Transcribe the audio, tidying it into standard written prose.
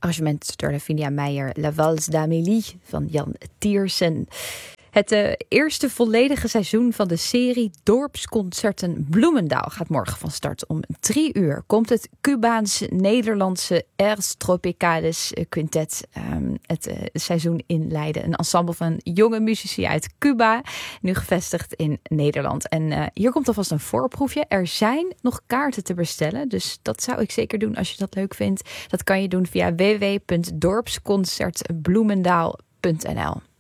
Arrangement door Lavinia Meijer, La Valse d'Amélie van Jan Tiersen. Het eerste volledige seizoen van de serie Dorpsconcerten Bloemendaal gaat morgen van start. Om 3:00 komt het Cubaans-Nederlandse Airs Tropicales Quintet het seizoen inleiden. Een ensemble van jonge muzici uit Cuba, nu gevestigd in Nederland. En hier komt alvast een voorproefje. Er zijn nog kaarten te bestellen, dus dat zou ik zeker doen als je dat leuk vindt. Dat kan je doen via www.dorpsconcertbloemendaal.nl.